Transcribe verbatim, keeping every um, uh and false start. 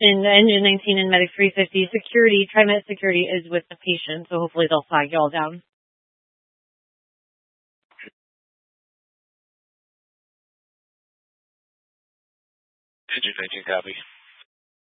In the Engine nineteen and Medic three fifty, security, TriMet security is with the patient, so hopefully they'll flag you all down. Engine nineteen, copy.